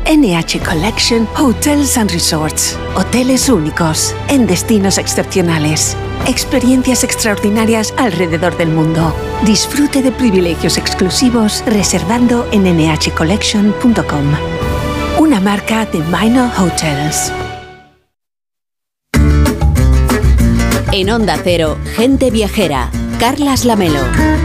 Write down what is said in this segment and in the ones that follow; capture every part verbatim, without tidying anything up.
N H Collection Hotels and Resorts. Hoteles únicos, en destinos excepcionales. Experiencias extraordinarias alrededor del mundo. Disfrute de privilegios exclusivos reservando en ene hache collection punto com. Una marca de Minor Hotels. En Onda Cero, Gente Viajera, Carlas Lamelo.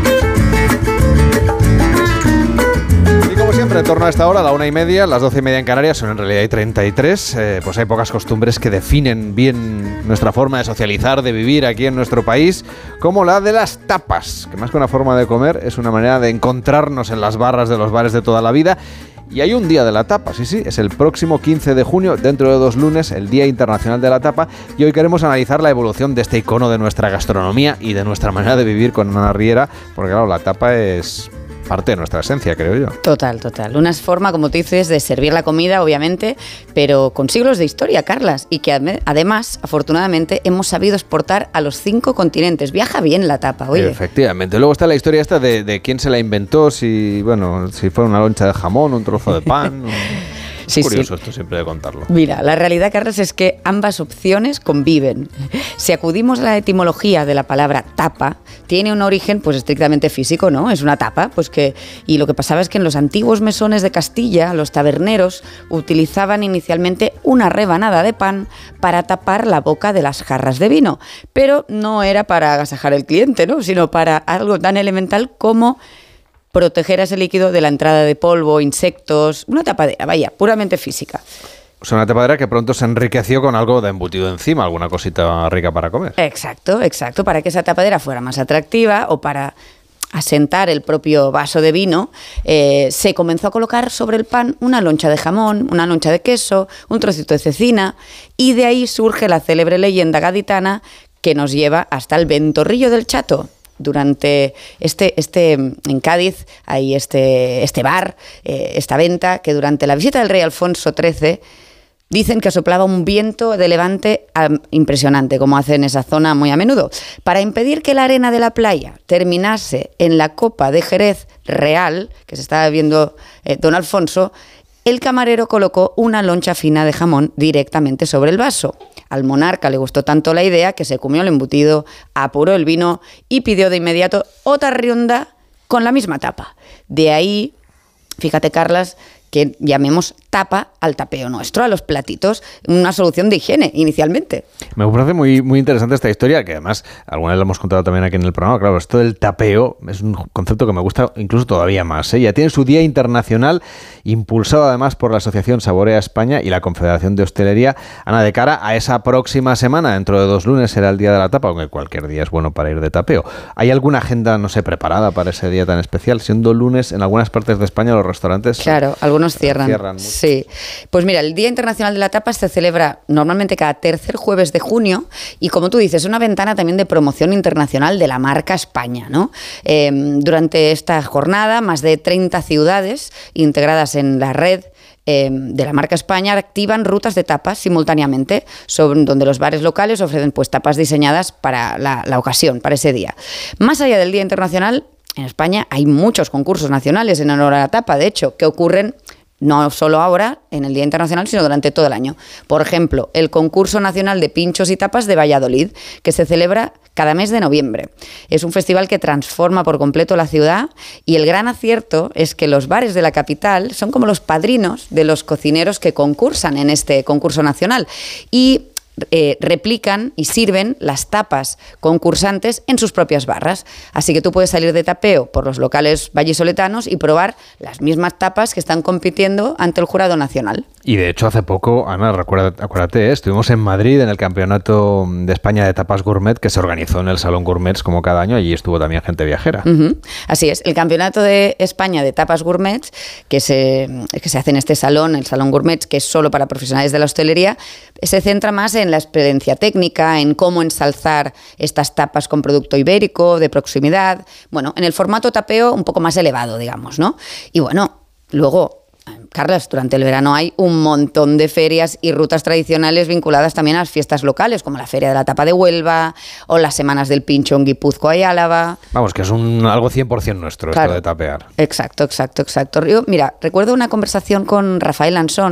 Y como siempre, en torno a esta hora, a la una y media, las doce y media en Canarias, son en realidad hay treinta y tres, eh, pues hay pocas costumbres que definen bien nuestra forma de socializar, de vivir aquí en nuestro país, como la de las tapas, que más que una forma de comer, es una manera de encontrarnos en las barras de los bares de toda la vida. Y hay un día de la tapa, sí, sí, es el próximo quince de junio, dentro de dos lunes, el Día Internacional de la Tapa, y hoy queremos analizar la evolución de este icono de nuestra gastronomía y de nuestra manera de vivir con una riera, porque claro, la tapa es parte de nuestra esencia, creo yo. Total, total. Una forma, como tú dices, de servir la comida, obviamente, pero con siglos de historia, Carlas, y que además, afortunadamente, hemos sabido exportar a los cinco continentes. Viaja bien la tapa, oye. Efectivamente. Luego está la historia esta de, de quién se la inventó, si, bueno, si fue una loncha de jamón, un trozo de pan. Es sí, curioso sí. Esto siempre de contarlo. Mira, la realidad, Carlos, es que ambas opciones conviven. Si acudimos a la etimología de la palabra tapa, tiene un origen pues estrictamente físico, ¿no? Es una tapa, pues que y lo que pasaba es que en los antiguos mesones de Castilla, los taberneros utilizaban inicialmente una rebanada de pan para tapar la boca de las jarras de vino, pero no era para agasajar al cliente, ¿no? Sino para algo tan elemental como proteger a ese líquido de la entrada de polvo, insectos, una tapadera, vaya, puramente física. O sea, una tapadera que pronto se enriqueció con algo de embutido encima, alguna cosita rica para comer. Exacto, exacto, para que esa tapadera fuera más atractiva o para asentar el propio vaso de vino, eh, se comenzó a colocar sobre el pan una loncha de jamón, una loncha de queso, un trocito de cecina, y de ahí surge la célebre leyenda gaditana que nos lleva hasta el Ventorrillo del Chato. Durante este, este, en Cádiz hay este, este bar, eh, esta venta, que durante la visita del rey Alfonso trece dicen que soplaba un viento de levante um, impresionante, como hace en esa zona muy a menudo. Para impedir que la arena de la playa terminase en la copa de Jerez real, que se estaba bebiendo eh, don Alfonso, el camarero colocó una loncha fina de jamón directamente sobre el vaso. Al monarca le gustó tanto la idea que se comió el embutido, apuró el vino y pidió de inmediato otra ronda con la misma tapa. De ahí, fíjate, Carlas, que llamemos tapa al tapeo nuestro, a los platitos, una solución de higiene inicialmente. Me parece muy, muy interesante esta historia, que además alguna vez la hemos contado también aquí en el programa. Claro, esto del tapeo es un concepto que me gusta incluso todavía más, ¿eh? Ya tiene su Día Internacional, impulsado además por la Asociación Saborea España y la Confederación de Hostelería. Ana, de cara a esa próxima semana, dentro de dos lunes será el Día de la Tapa, aunque cualquier día es bueno para ir de tapeo. ¿Hay alguna agenda, no sé, preparada para ese día tan especial? Siendo lunes, en algunas partes de España los restaurantes... Claro, algunos Nos cierran. cierran sí. Pues mira, el Día Internacional de la Tapa se celebra normalmente cada tercer jueves de junio y, como tú dices, es una ventana también de promoción internacional de la marca España, ¿no? Eh, durante esta jornada, más de treinta ciudades integradas en la red Eh, de la marca España activan rutas de tapas simultáneamente, sobre, donde los bares locales ofrecen pues tapas diseñadas para la, la ocasión, para ese día. Más allá del Día Internacional, en España hay muchos concursos nacionales en honor a la tapa, de hecho, que ocurren no solo ahora, en el Día Internacional, sino durante todo el año. Por ejemplo, el Concurso Nacional de Pinchos y Tapas de Valladolid, que se celebra cada mes de noviembre. Es un festival que transforma por completo la ciudad y el gran acierto es que los bares de la capital son como los padrinos de los cocineros que concursan en este concurso nacional y Eh, replican y sirven las tapas concursantes en sus propias barras. Así que tú puedes salir de tapeo por los locales vallisoletanos y probar las mismas tapas que están compitiendo ante el jurado nacional. Y de hecho hace poco, Ana, recuerda, acuérdate, ¿eh? estuvimos en Madrid en el Campeonato de España de Tapas Gourmet que se organizó en el Salón Gourmets como cada año. Allí estuvo también gente viajera. Uh-huh. Así es, el Campeonato de España de Tapas Gourmets que se, que se hace en este salón, el Salón Gourmets, que es solo para profesionales de la hostelería, se centra más en la experiencia técnica, en cómo ensalzar estas tapas con producto ibérico, de proximidad, bueno, en el formato tapeo un poco más elevado, digamos, ¿no? Y bueno, luego, Carlas, durante el verano hay un montón de ferias y rutas tradicionales vinculadas también a las fiestas locales, como la Feria de la Tapa de Huelva o las Semanas del Pincho en Guipúzcoa y Álava. Vamos, que es un algo cien por ciento nuestro, claro, esto de tapear. Exacto, exacto, exacto. Yo, mira, recuerdo una conversación con Rafael Ansón,